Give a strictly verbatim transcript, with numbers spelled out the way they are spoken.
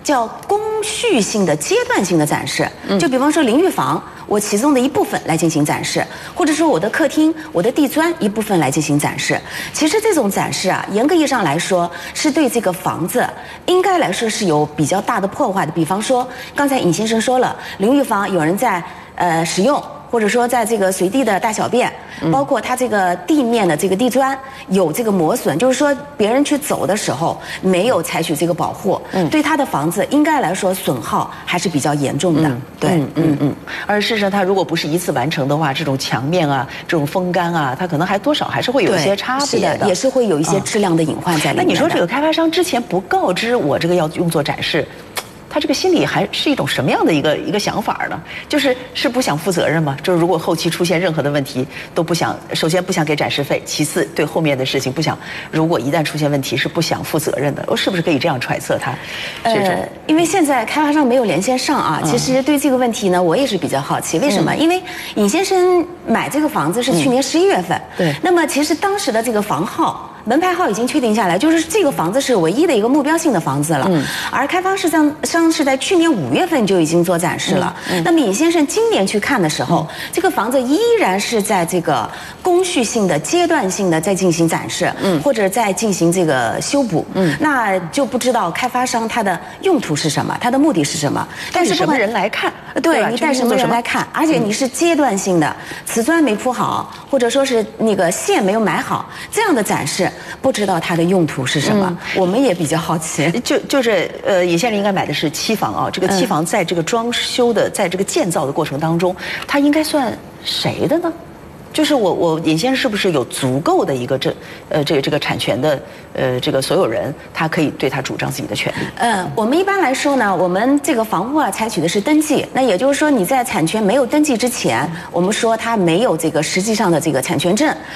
叫工序性的阶段性的展示，就比方说淋浴房，我其中的一部分来进行展示，或者说我的客厅、我的地砖一部分来进行展示。其实这种展示啊，严格意义上来说，是对这个房子应该来说是有比较大的破坏的。比方说，刚才尹先生说了，淋浴房有人在呃使用。或者说，在这个随地的大小便，包括它这个地面的这个地砖有这个磨损，就是说别人去走的时候没有采取这个保护，嗯，对他的房子应该来说损耗还是比较严重的。嗯、对，嗯嗯嗯。而事实上，它如果不是一次完成的话，这种墙面啊、这种风干啊，它可能还多少还是会有一些差别的， 是的，也是会有一些质量的隐患在里面。 那你说这个开发商之前不告知我这个要用作展示？他这个心里还是一种什么样的一个一个想法呢？就是是不想负责任吗？就是如果后期出现任何的问题，都不想，首先不想给展示费，其次对后面的事情不想，如果一旦出现问题是不想负责任的，我是不是可以这样揣测他？ 呃，因为现在开发商没有连线上啊，其实对这个问题呢，我也是比较好奇，为什么？嗯、因为尹先生买这个房子是去年十一月份，嗯、对，那么其实当时的这个房号。门牌号已经确定下来，就是这个房子是唯一的一个目标性的房子了。嗯，而开发商商是在去年五月份就已经做展示了。嗯，嗯那么尹先生今年去看的时候，嗯、这个房子依然是在这个工序性的、阶段性的在进行展示，嗯，或者在进行这个修补。嗯，那就不知道开发商他的用途是什么，他的目的是什么？ 但是什么人来看？ 对，你带什么人来看？而且你是阶段性的，瓷砖没铺好，或者说是那个线没有埋好，这样的展示。不知道它的用途是什么，嗯、我们也比较好奇。 就就是呃，尹先生应该买的是期房啊，这个期房在这个装修的，在这个建造的过程当中，它应该算谁的呢？就是我我尹先生是不是有足够的一个这呃这个这个产权的呃这个所有人，他可以对他主张自己的权利？ 嗯，我们一般来说呢，我们这个房屋啊采取的是登记，那也就是说你在产权没有登记之前，我们说他没有这个实际上的这个产权证。